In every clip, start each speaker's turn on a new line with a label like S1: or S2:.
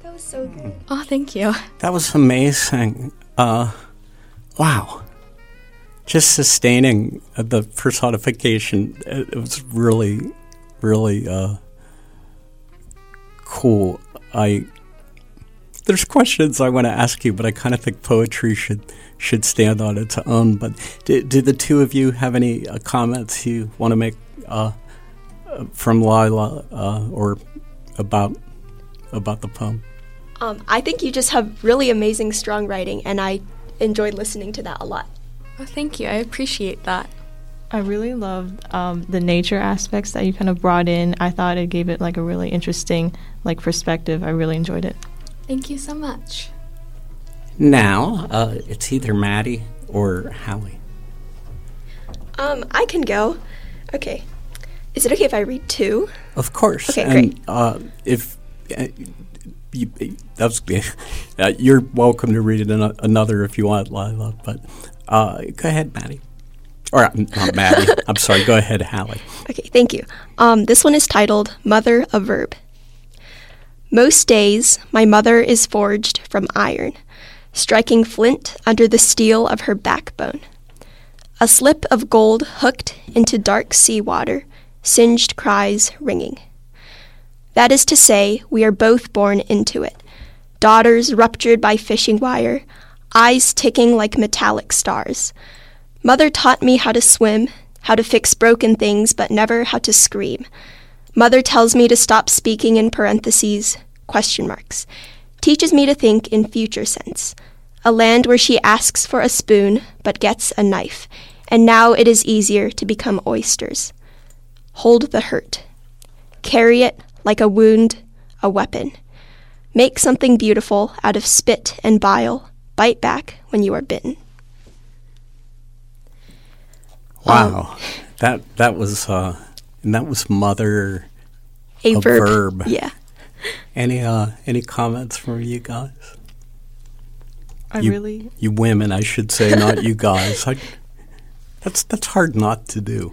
S1: That was so good.
S2: Oh, thank you.
S3: That was amazing. Wow. Just sustaining the personification, it was really, really cool. There's questions I want to ask you, but I kind of think poetry should stand on its own. But do the two of you have any comments you want to make from Lila or about the poem?
S1: I think you just have really amazing, strong writing, and I enjoyed listening to that a lot.
S2: Oh, thank you. I appreciate that.
S4: I really loved the nature aspects that you kind of brought in. I thought it gave it like a really interesting perspective. I really enjoyed it.
S2: Thank you so much.
S3: Now, it's either Maddie or Hallie.
S1: I can go. Okay. Is it okay if I read two?
S3: Of course.
S1: Okay,
S3: and,
S1: great.
S3: If you're welcome to read another if you want, Lila. But go ahead, Maddie. Or not Maddie. I'm sorry. Go ahead, Hallie.
S1: Okay, thank you. This one is titled Mother, a Verb. Most days, my mother is forged from iron, striking flint under the steel of her backbone. A slip of gold hooked into dark sea water, singed cries ringing. That is to say, we are both born into it, daughters ruptured by fishing wire, eyes ticking like metallic stars. Mother taught me how to swim, how to fix broken things, but never how to scream. Mother tells me to stop speaking in parentheses, question marks. Teaches me to think in future sense. A land where she asks for a spoon, but gets a knife. And now it is easier to become oysters. Hold the hurt. Carry it like a wound, a weapon. Make something beautiful out of spit and bile. Bite back when you are bitten.
S3: Wow, that was mother
S1: A
S3: verb.
S1: Yeah.
S3: Any comments from you guys? You women, I should say, not you guys. That's hard not to do.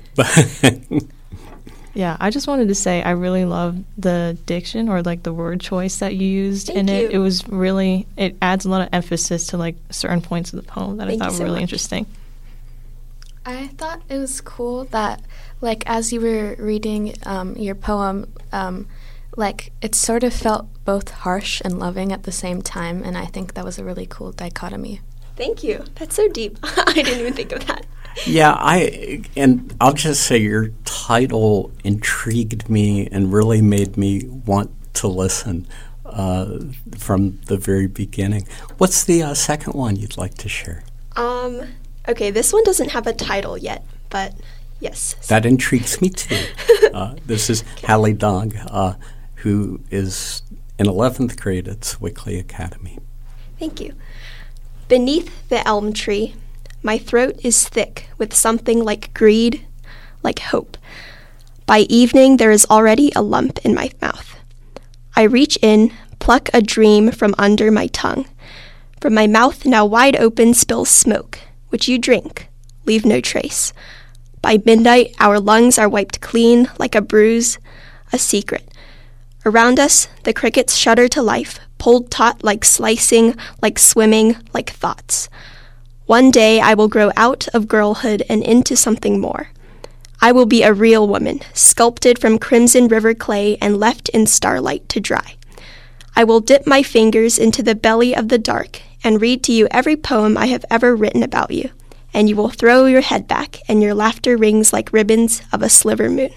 S4: Yeah, I just wanted to say I really love the diction or the word choice that you used in it. It was really, it adds a lot of emphasis to certain points of the poem that I thought were really interesting.
S2: I thought it was cool that, as you were reading your poem, it sort of felt both harsh and loving at the same time, and I think that was a really cool dichotomy.
S1: Thank you. That's so deep. I didn't even think of that.
S3: Yeah, I'll just say your title intrigued me and really made me want to listen from the very beginning. What's the second one you'd like to share?
S1: Okay, this one doesn't have a title yet, but yes.
S3: That intrigues me too. This is Hallie Dong, who is in 11th grade at Swickley Academy.
S1: Thank you. Beneath the elm tree, my throat is thick with something like greed, like hope. By evening, there is already a lump in my mouth. I reach in, pluck a dream from under my tongue. From my mouth now wide open spills smoke, which you drink, leave no trace. By midnight, our lungs are wiped clean like a bruise, a secret. Around us, the crickets shudder to life, pulled taut like slicing, like swimming, like thoughts. One day I will grow out of girlhood and into something more. I will be a real woman, sculpted from crimson river clay and left in starlight to dry. I will dip my fingers into the belly of the dark and read to you every poem I have ever written about you, and you will throw your head back, and your laughter rings like ribbons of a sliver moon.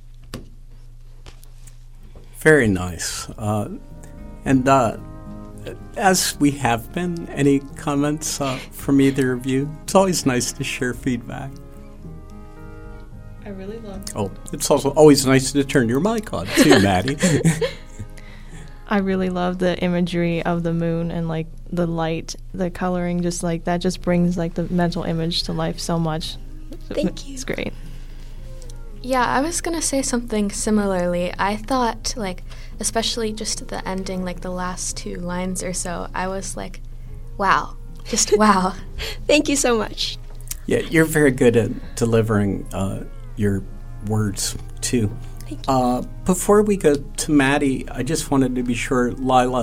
S3: Very nice. And as we have been, any comments from either of you? It's always nice to share feedback.
S4: I really love it.
S3: Oh, it's also always nice to turn your mic on, too, Maddie.
S4: I really love the imagery of the moon and the light, the coloring, just that just brings the mental image to life so much.
S1: Thank you.
S4: It's great.
S2: Yeah, I was going to say something similarly. I thought, especially just at the ending, the last two lines or so, I was wow. Just wow.
S1: Thank you so much.
S3: Yeah, you're very good at delivering your words, too.
S1: Thank you.
S3: Before we go to Maddie, I just wanted to be sure, Lila,